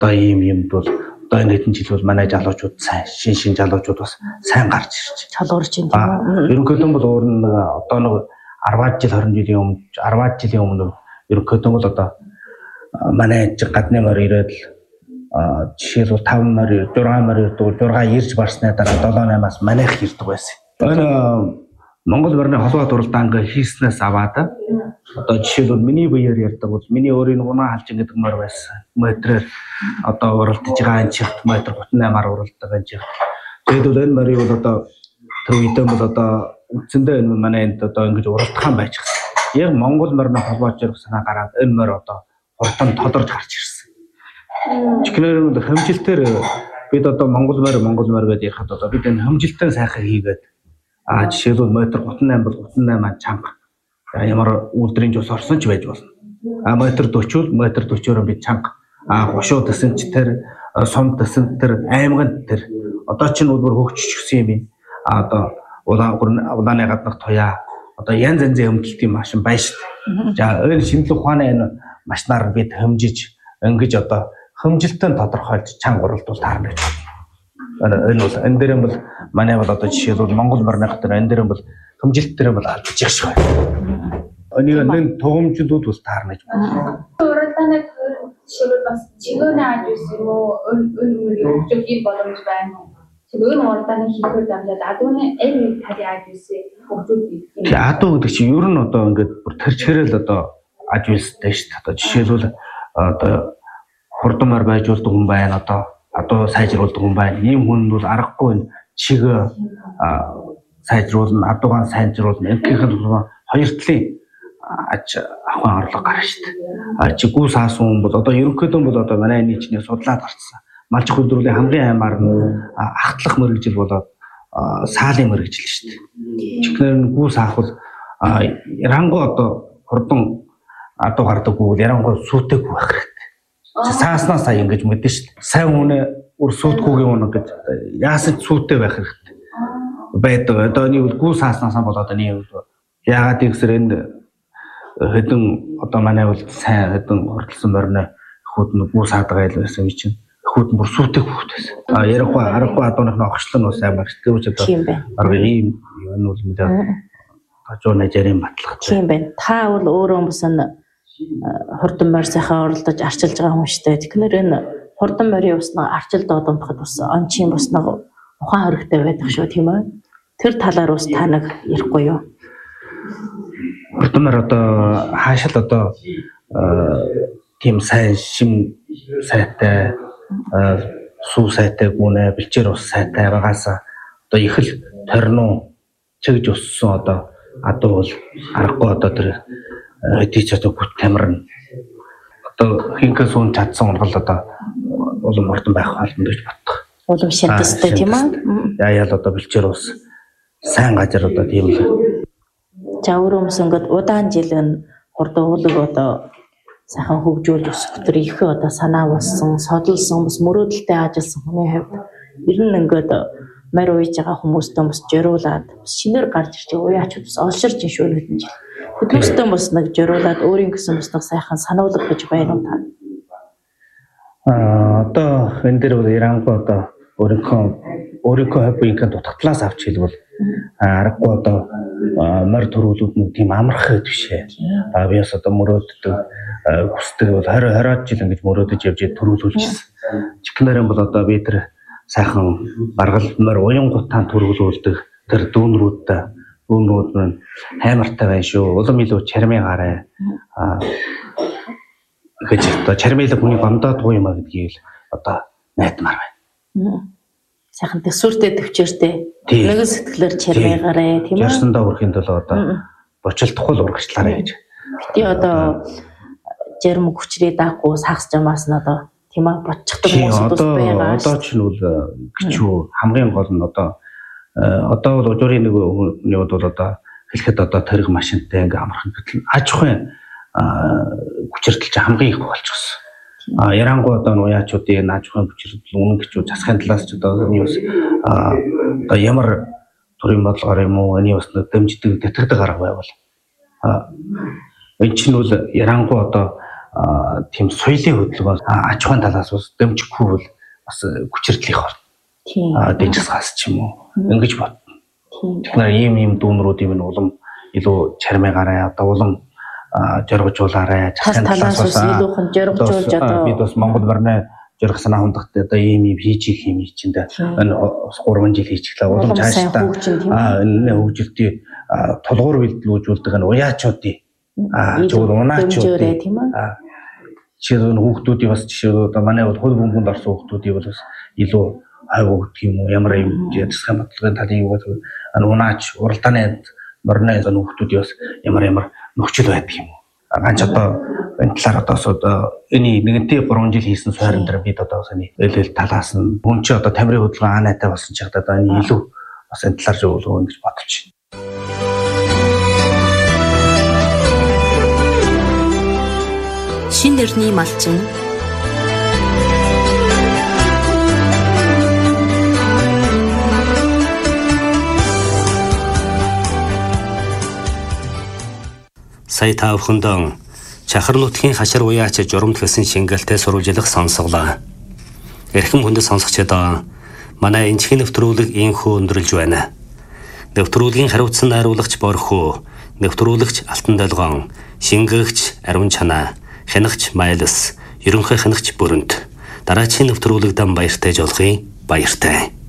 одоо ийм бол одоо энэ хэдэн жил бол манай залуучууд сайн шин залуучууд бас сайн гарч ирж чалуурч юм тийм үү. Ерөнхийдөө бол өөр нэг одоо нэг 10 жил 20 жилийн өмнө 10 жилийн өмнө ерөнхийдөө бол одоо манай гадны морь ирээд жишээлбэл 5 морь 6 морь ирдэг 6 ирж барсны дараа 7-8-аас манайх ирдэг байсан. Энэ Монгол морины холбоо дуралдаан хийснээс аваад одоо жишээлбэл миний биеэр ярьдаг бол миний өөрийн гунаа халжин гэдэг морь байсан. Метрээр одоо уралдаж байгаа энэ чигт метр 38-аар уралдаг энэ чигт. Тэгэхдээ энэ морийг бол одоо тэр үедээ бол одоо үндсэндээ энэ манай энд одоо ингэж уралдахаан байж гисэн. Яг Монгол морины холбоо зэрэг санаа гараад энэ морь одоо хурдан тодорж гарч ирсэн. Чихнэр хэмжилтээр бид одоо Монгол морь гэдээ ярихад одоо бид энэ хэмжилтээ сайхан хийгээд жишээлбэл метр 38 бол 38 чанга ямар үлдрийн жус орсон ч байж болно. Метр 40 метр 40-оор бид чанга гошуу төсөн ч тэр сум төсөн тэр аймагт тэр одоо ч нүдвэр хөгжчихсэн юм би. Одоо улааны гаднах туяа одоо янз янзын хэмжилтийн машин байна шүү дээ. За энэ шинжлэх ухааны энэ машинаар бид хэмжиж ингэж одоо хэмжилтэн тодорхойлж чанга уралдуул таарна гэж байна. Энэ бол энэ дээр бол манай бол одоо жишээлбэл Монгол морных дээр энэ дээр бол хэмжилт дээр бол алдчих шиг байна. Энийг тугамжлууд бас таарна гэж байна. Уралдааны жишээлбэл бас чигөөний аж үс юм уу өөр хөгжүүлэх боломж байна уу? Чигөөний уралдааны хийхээр дамжаад адууны аль талын аж үсээ хөгжүүлэх юм. Адуу гэдэг чинь ер нь одоо ингээд бүр тэрчгэрэл одоо аж үстэй шүү дээ. Одоо жишээлбэл одоо хурдан морь байж болдог хүн байна одоо адуу сайжруулдаг хүн байна. Ийм хүн бол аргагүй чиг сайжруулна, адуугаа сайжруулна. Энэхийн хоёр талын аж ахуйн орлого гарна шүү дээ. Чигүү саасан хүн бол одоо ерөнхийдөө бол одоо манай нийтний судлаад гарсан. Малч хөлдрүүлийн хамгийн аймаар ахтлах мөрөгжил болоод саалын мөрөгжил шүү дээ. Чихнэр гүү саах бол ярангуй одоо хурдан адуу гардаг гүү ярангуй сүйтэйг байх хэрэгтэй. Сааснаас сая ингэж мэдэн шүү дээ. Сайн үнэ өр сүйтгүүгийн үнэ гэж яасан сүйттэй байх хэрэгтэй байдаг. Одоо нэг гүү сааснаас болоод нэг яагаад гэвэл энэ хэдэн одоо манай бол сайн хэдэн хурдсан морины хүүд нь гүү саадаг айл байсан юм чинь хүүд нь бүр сүйттэй хүүд байсан. Ярахгүй аргагүй адууныхны огшлон бас амар гэвч одоо арга ийм энэ бол мэдээ хажуу найрын батлах. Тийм байна. Та бол өөрөө хүмүүс нь хурдан морь сайхан оролдож арчилж байгаа хүн шүү дээ. Тэгэхээр энэ хурдан морийн уснаа арчилд одомдоход бас ончин уснаа ухаан хоригтой байдаг шүү тийм ээ. Тэр талаар бас та нэг ярихгүй юу? Хурдан морь одоо хаашаал одоо тийм сайн шим сайтай сүү сайтай гүнэ бэлчээр ус сайтай байгаас одоо их л торно чигж уссан одоо адуу бол аргагүй одоо тэр хэдийч одоо бүт тамирна одоо хинхэн суун чадсан ургал одоо улам хурдан байх болно гэж боддог. Улам шилдэстэй тийм ээ. Яаял одоо бэлчээр ус сайн газар одоо тийм л. За өөрөө өмсөнгөд удаан жил энэ хурдан уулыг одоо сайхан хөгжүүлж өсөх төр их одоо санаа болсон, содолсон, бас мөрөөдөлтэй ажилласан хүний хувьд ер нь ингээд морь ууж байгаа хүмүүстээ бас зориулаад шинээр гарч ирж уяачуд бас олширч шүү нэгэн жил. Хөдөлгөөсөө бас нэг зориулаад өөрийн гэсэн бас нэг сайхан сануулга гэж байна уу та? Одоо энэ дээр бол ярангуй одоо өөрийнхөө хоббинг дутагдлаас авч хэлбэл аргагүй одоо морь төрүүлүүд нэг тийм амарх гэдэг бишээ. Би бас одоо мөрөөддөг хүсдэг бол 20 жил ингэж мөрөөдөж явж төрүүлүүлчихсэн. Чихнэрэн бол одоо би тэр сайхан баргал морь уянгутаан төрүүлүүлдэг тэр дүүнрүүд нь хаймартай байна шүү. Улам илүү чармын гараа гэж одоо чармын хүний гомдоод гоо юм а гэдгийг л одоо найтмаар байна. Сайхан төсвөртэй төвчээртэй нэгэн сэтгэлээр чармын гараа тийм ээ. Ярьсандаа өрхийн төлөө одоо бочлохгүй урагшлаарай гэж. Тий одоо жирм хүчрээ даахгүй сагс жамаас нь одоо тийм ээ бодчихдаг хүмүүс бас байгаа. Одоо ч нь бол гिचүү хамгийн гол нь одоо бол ужуурын нэг хүний бол одоо хэлэхэд одоо тэрэг машинтай ингээм амархан гэтэл аж ахуйн хүчирдэл хамгийн их болчихсон. Ярангуй одоо нуяачуудын аж ахуйн хүчирдэл үнэн гэчүү засахын талаас ч одоо энэ бас одоо ямар төрийн бодлогоор юм уу энэ бас дэмждэг тэтгэдэг арга байвал энэ чинь бол ярангуй одоо тийм соёлын хөдөлгөөн аж ахуйн талаас бас дэмжихгүй бол бас хүчирдлих орно. Тийм. Дэжсгаас ч юм уу ингэж бод. Тэгэхээр ийм дүүнрүүдийн минь улам илүү чармайгаараа одоо улам жоргожуулаарай. Засгийн талаас бас илүүхэн жоргожуулж одоо бид бас Монгол барны жорох санаа хундахт одоо ийм хийж их юм чинь энэ 3 жил хийчихлээ. Улам цаашдаа энэ хөгжилтийн тулгуур бэлдүүлжүүлдэг энэ уяачуудын зөвхөн унаачуудын тийм ээ. жишээ нь хүүхдүүдийн бас жишээ одоо манай бол хөл бөмбөнд орсон хүүхдүүдийн бол бас илүү хав өгдөг юм уу ямар юм засгийн бодлогын талын юу гэдэг унаач уралдааны морны хүүхдүүдийн бас ямар нөхцөл байдаг юм уу. Ганц одоо энэ талаар одоо энэ нэгэнтээ 3 жил хийсэн суурин дээр бид одоо саний эл талаас нь хүн чи одоо тамирын хөдөлгөөн анаатай болсон ч одоо энэ илүү бас энэ талаар зөвлөгөө гэж бодож байна. Шин нэрний малчин сая та бүхэнд Чахар нутгийн хашир уяач журамд гэсэн шингэлтэй сурвалжлах сонсголоо. Эрхэм хүндэт сонсогчдоо манай энчхийн нэвтрүүлэг инхүү өндөрлж байна. Нэвтрүүлгийн хариуцсан найруулагч Борхоо, нэвтрүүлэгч Алтан Долгоон, шингээгч Ариун Чанаа, хянагч Майлс, ерөнхий хянагч Бүрэнт. Дараагийн нэвтрүүлэгдэн баяртай жолохын баяртай.